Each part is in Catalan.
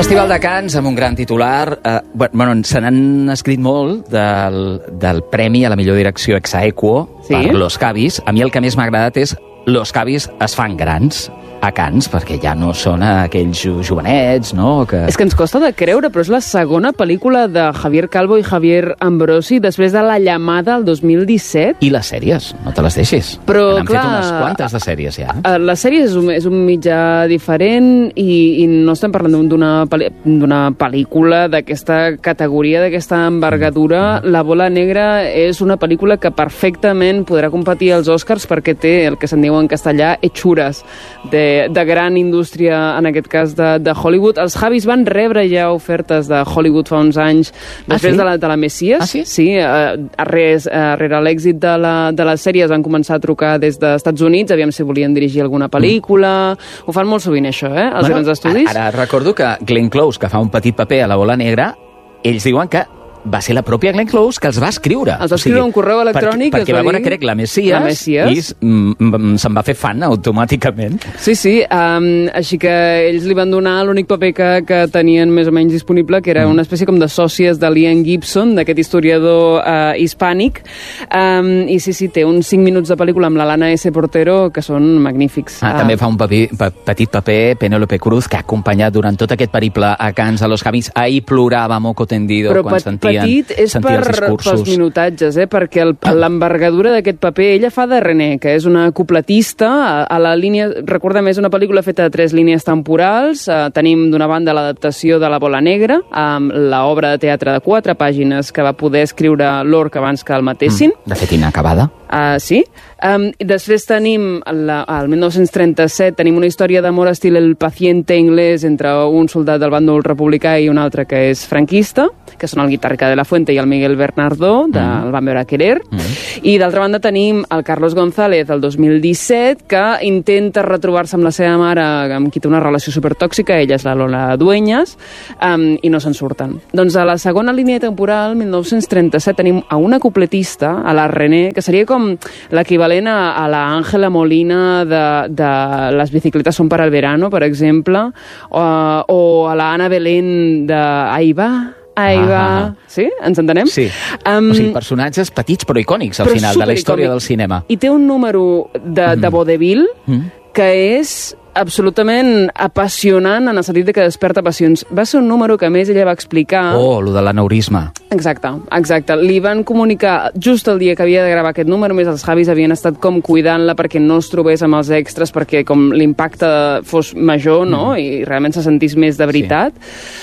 Festival de Cannes amb un gran titular. Se n'han escrit molt del premi a la millor direcció ex aequo per Los Cabis. A mi el que més m'ha agradat és Los Cabis es fan grans a Cannes, perquè ja no són aquells jovenets, no? És que ens costa de creure, però és la segona pel·lícula de Javier Calvo i Javier Ambrosi després de La llamada el 2017. I les sèries, no te les deixis. Però, n'han fet unes quantes de sèries, ja. Les sèries és un mitjà diferent i no estem parlant d'una pel·lícula d'aquesta categoria, d'aquesta envergadura. La bola negra és una pel·lícula que perfectament podrà competir als Oscars perquè té el que se'n diu en castellà hechures de gran indústria, en aquest cas de Hollywood. Els Javis van rebre ja ofertes de Hollywood fa uns anys després de la Messies. Sí, rere l'èxit de les sèries van començar a trucar des dels Estats Units, aviam si volien dirigir alguna pel·lícula. Ho fan molt sovint, això, els grans estudis. Ara recordo que Glenn Close, que fa un petit paper a la bola negra, ells diuen que va ser la pròpia Glenn Close que els va escriure. Els va escriure un correu electrònic. Perquè va veure, crec, la Messies i se'n va fer fan automàticament. Sí, així que ells li van donar l'únic paper que tenien més o menys disponible, que era una espècie com de sòcies de Liam Gibson, d'aquest historiador hispànic. I sí, té uns 5 minuts de pel·lícula amb la Lana S. Portero que són magnífics. També fa un petit paper Penélope Cruz, que ha acompanyat durant tot aquest periple a Cannes a Los Cabis. Ahir plorava moco tendido quan sentia petit és pels minutatges, perquè l'envergadura d'aquest paper, ella fa de René, que és una cupletista a la línia, recordem, és una pel·lícula feta de 3 línies temporals. Tenim d'una banda l'adaptació de La bola negra, amb l'obra de teatre de 4 pàgines que va poder escriure Lorca abans que el matessin. De fet, inacabada. Sí. Després tenim, al 1937, tenim una història d'amor estil El paciente inglès entre un soldat del bàndol republicà i un altre que és franquista, que són el Guitarrica de la Fuente i el Miguel Bernardó, el Van veure a querer. I d'altra banda tenim el Carlos González del 2017, que intenta retrobar-se amb la seva mare, amb qui té una relació supertòxica, ella és la Lola Dueñas, i no se'n surten. Doncs a la segona línia temporal, 1937, tenim a una cupletista, a la René, que seria com l'equivalent a la Ángela Molina de Les bicicletas son para el verano, per exemple, o a la Ana Belén de Ahí va. Sí? Ens entenem? Sí. O sigui, personatges petits però icònics al final de la història del cinema. I té un número de vodevil que és absolutament apassionant en el sentit que desperta passions. Va ser un número que, a més, ella va explicar... lo de l'aneurisma. Exacte. Li van comunicar just el dia que havia de gravar aquest número, més els Javis havien estat com cuidant-la perquè no es trobés amb els extras, perquè com l'impacte fos major, no? I realment se sentís més de veritat.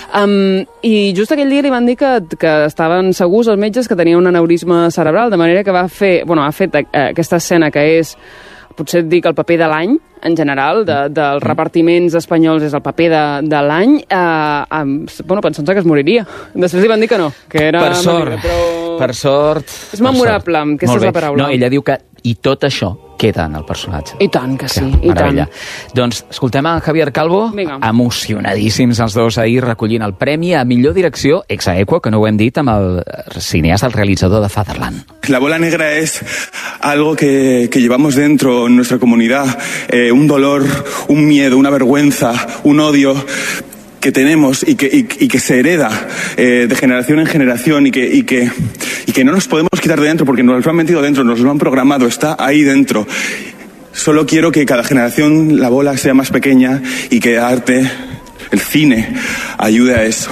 I just aquell dia li van dir que estaven segurs els metges que tenia un aneurisma cerebral, de manera que ha fet aquesta escena que és, potser dic, el paper de l'any, en general, dels repartiments espanyols és el paper de l'any, pensant que es moriria. Després li van dir que no, que era... Per sort... És memorable, aquesta és la paraula. No, ella diu que i tot això queda en el personatge. I tant que sí, i tant. Doncs escoltem a Javier Calvo, emocionadíssims els dos ahir recollint el premi a millor direcció ex aequo, que no ho hem dit, amb el cineasta, el realizador de Fatherland. La bola negra es algo que llevamos dentro en nuestra comunidad, un dolor, un miedo, una vergüenza, un odio que tenemos y que se hereda de generación en generación y que no nos podemos quitar de dentro porque nos lo han metido dentro, nos lo han programado, está ahí dentro. Solo quiero que cada generación la bola sea más pequeña y que el arte, el cine, ayude a eso.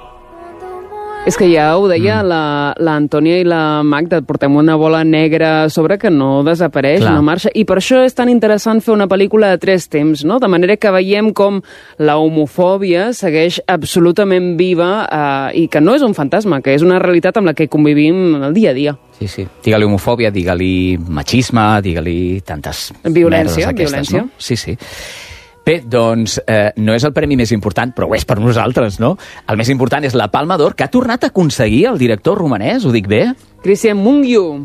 És que ja ho deia l'Antònia i la Magda, portem una bola negra a sobre que no desapareix, no marxa, i per això és tan interessant fer una pel·lícula de 3 temps, no? De manera que veiem com la homofòbia segueix absolutament viva i que no és un fantasma, que és una realitat amb la que convivim el dia a dia. Sí. Digue-li homofòbia, digue-li machisme, digue-li tantes merdes aquestes, no? Sí. Bé, doncs, no és el premi més important, però ho és per nosaltres, no? El més important és la Palma d'Or, que ha tornat a aconseguir el director romanès, ho dic bé? Cristian Mungiu.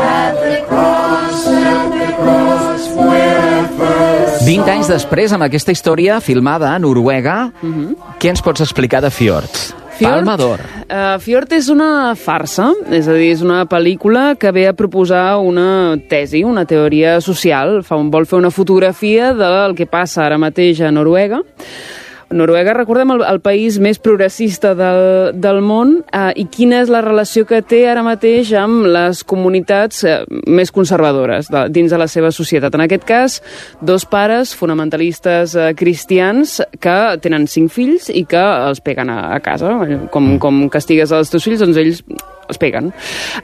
20 anys després, amb aquesta història filmada a Noruega, què ens pots explicar de Fjord? Palma d'Or. Fjord és una farsa, és a dir, és una pel·lícula que ve a proposar una tesi, una teoria social. Vol fer una fotografia del que passa ara mateix a Noruega, Noruega, recordem, el país més progressista del món, i quina és la relació que té ara mateix amb les comunitats més conservadores dins de la seva societat. En aquest cas, 2 pares fonamentalistes cristians que tenen 5 fills i que els peguen a casa. Com castigues als teus fills, doncs ells es peguen.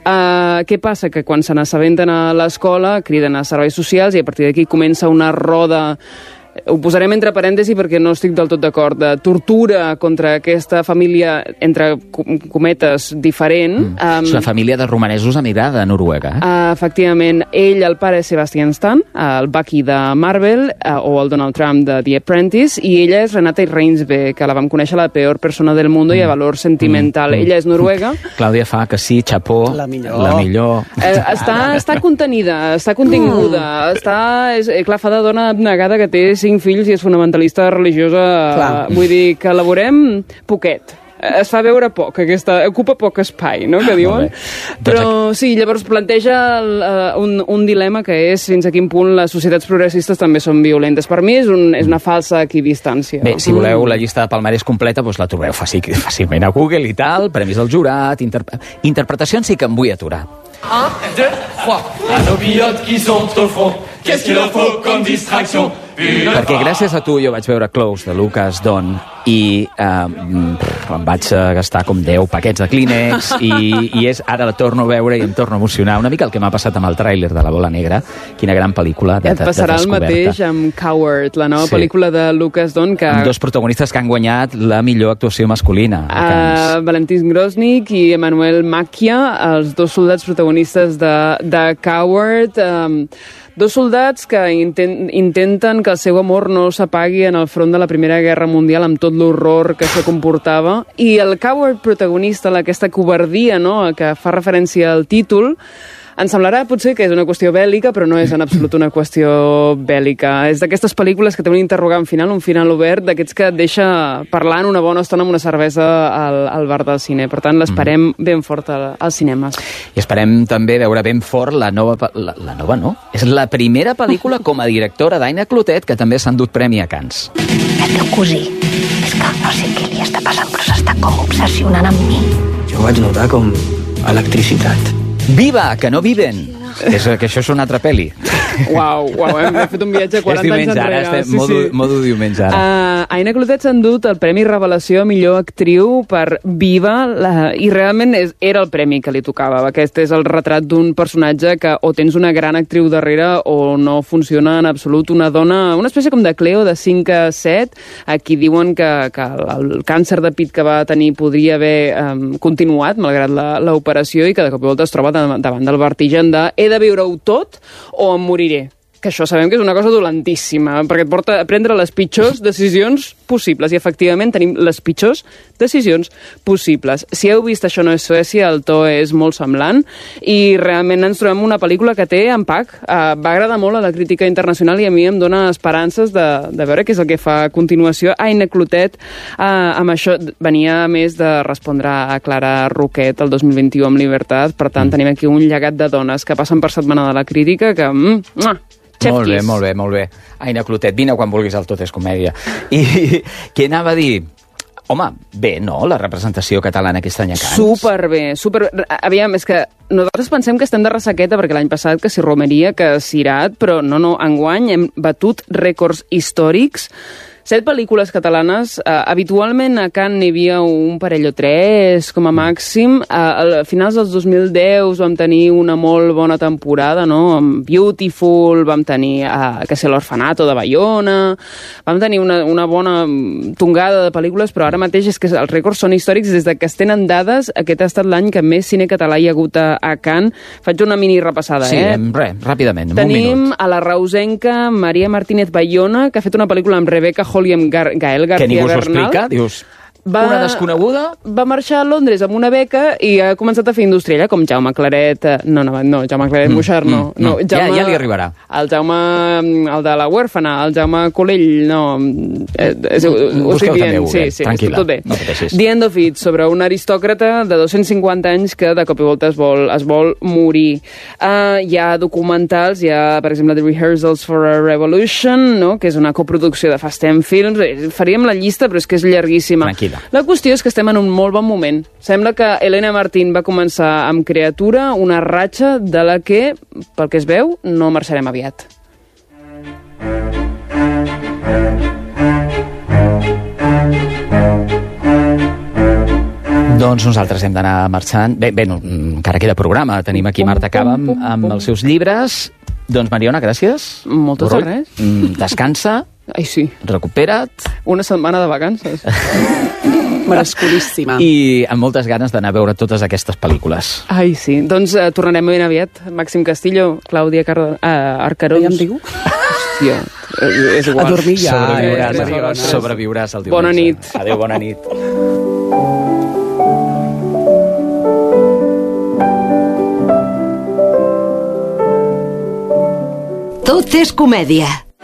Què passa? Que quan se n'assabenten a l'escola criden a serveis socials i a partir d'aquí comença una roda, ho posarem entre parèntesi perquè no estic del tot d'acord, de tortura contra aquesta família, entre cometes, diferent. És una família de romanesos emigrada a Noruega. Efectivament. Ell, el pare, és Sebastian Stan, el Bucky de Marvel, o el Donald Trump de The Apprentice, i ella és Renate Reinsve, que la vam conèixer la peor persona del mundo i a valor sentimental. Ella és noruega. Clàudia fa que sí, xapó. La millor. Està contenida, està continguda, clar, fa de dona abnegada que té 5 fills i és fonamentalista religiosa. Vull dir que elaborem poquet. Es fa veure poc, ocupa poc espai, no?, que diuen. Però sí, llavors planteja un dilema que és fins a quin punt les societats progressistes també són violentes. Per mi és una falsa equidistància. Bé, si voleu la llista de palmarès completa, doncs la trobeu fàcilment a Google i tal, premis del jurat, interpretacions sí que em vull aturar. 1, 2, 3. À nos pilotes qui sont au front, qu'est-ce qu'il leur faut comme distraction? Perquè gràcies a tu jo vaig veure Close de Lucas Don i em vaig gastar com 10 paquets de Kleenex i ara la torno a veure i em torno a emocionar. Una mica el que m'ha passat amb el tràiler de La bola negra. Quina gran pel·lícula de descoberta. Et passarà el mateix amb Coward, la nova pel·lícula de Lucas Don. Amb 2 protagonistes que han guanyat la millor actuació masculina. Valentín Grosnik i Emmanuel Macchia, els 2 soldats protagonistes de Coward. 2 soldats que intenten que el seu amor no s'apagui en el front de la Primera Guerra Mundial amb tot l'horror que això comportava. I el Coward protagonista, aquesta covardia, no?, que fa referència al títol, ens semblarà potser que és una qüestió bèl·lica, però no és en absolut una qüestió bèl·lica. És d'aquestes pel·lícules que té un interrogant final, un final obert, d'aquests que et deixa parlant una bona estona amb una cervesa al bar del cine. Per tant, l'esperem ben fort als cinemes. I esperem també veure ben fort la nova no? És la primera pel·lícula com a directora d'Aina Clotet, que també s'ha endut premi a Cannes. El teu cosí, és que no sé què li està passant, però s'està com obsessionant amb mi. Jo vaig notar com electricitat. Viva, que no viven! Que això és una altra pel·li. Uau, hem fet un viatge 40 anys enrere. Estem modo diumenge ara. Aina Clotet s'ha endut el Premi Revelació a millor actriu per Viva, i realment era el premi que li tocava. Aquest és el retrat d'un personatge que o tens una gran actriu darrere o no funciona en absolut. Una dona, una espècie com de Cleo, de 5 a 7, a qui diuen que el càncer de pit que va tenir podria haver continuat, malgrat l'operació, i que de cop i volta es troba davant del vertigen de he de viure-ho tot o em moriré. Que això sabem que és una cosa dolentíssima, perquè et porta a prendre les pitjors decisions possibles. I, efectivament, tenim les pitjors decisions possibles. Si heu vist Això no és Suècia, el to és molt semblant, i realment ens trobem una pel·lícula que té empac. Va agradar molt a la crítica internacional i a mi em dona esperances de veure què és el que fa a continuació. Aina Clotet, amb això, venia a més de respondre a Clara Roquet el 2021 amb Libertat. Per tant, tenim aquí un llegat de dones que passen per Setmana de la Crítica que... Molt bé. Aina Clotet, vine quan vulguis al Tot és Comèdia. I què anava a dir? Home, bé, no?, la representació catalana aquest any a Cannes. Superbé. Aviam, és que nosaltres pensem que estem de ressaqueta perquè l'any passat que si Romeria, que Cirat, però no, enguany hem batut rècords històrics. 7 pel·lícules catalanes. Habitualment a Cannes n'hi havia un parell o 3, com a màxim. A finals dels 2010 vam tenir una molt bona temporada, no?, amb Beautiful, vam tenir l'Orfanato de Baiona, vam tenir una bona tongada de pel·lícules, però ara mateix és que els rècords són històrics. Des de que es tenen dades, aquest ha estat l'any que més cine català hi ha hagut a Cannes. Faig una mini repassada, Sí, ràpidament, en un minut. Tenim a la reusenca Maria Martínez Bayona, que ha fet una pel·lícula amb Rebecca Hall i amb Gael García Bernal. Que ningú s'ho explica, dius... una desconeguda... Va marxar a Londres amb una beca i ha començat a fer indústria, com Jaume Claret... No, Jaume Claret Moixart, no. Ja li arribarà. El Jaume, el de la huèrfana, el Jaume Colell, no... Ho estic dient, sí, tranquil·la, tot bé. no pateixis. The End of It, sobre un aristòcrata de 250 anys que de cop i volta es vol morir. Hi ha documentals, hi ha, per exemple, The Rehearsals for a Revolution, no? Que és una coproducció de Fast 10 Films. Faríem la llista, però és que és llarguíssima. Tranquil·la. La qüestió és que estem en un molt bon moment. Sembla que Elena Martín va començar amb Criatura, una ratxa de la que, pel que es veu, no marxarem aviat. Doncs nosaltres hem d'anar marxant. Bé, encara queda programa. Tenim aquí Marta Cava amb els seus llibres. Doncs, Mariona, gràcies. Moltes de res. Descansa. Ai, sí. Recupera't. Una setmana de vacances. Merescudíssima. I amb moltes ganes d'anar a veure totes aquestes pel·lícules. Ai, sí. Doncs tornarem ben aviat. Màxim Castillo, Clàudia Arcarons. Ja em diu? Hòstia, és igual. A dormir ja. Sobreviuràs el diumenge. Bona nit. Adéu, bona nit. Tot és comèdia.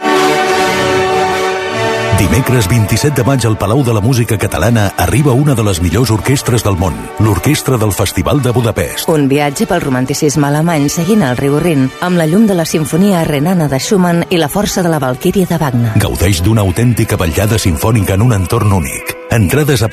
Dimecres 27 de maig al Palau de la Música Catalana arriba una de les millors orquestres del món, l'Orquestra del Festival de Budapest. Un viatge pel romanticisme alemany seguint el riu Rin, amb la llum de la sinfonia renana de Schumann i la força de la Valquíria de Wagner. Gaudeix d'una autèntica vetllada simfònica en un entorn únic. Entrades a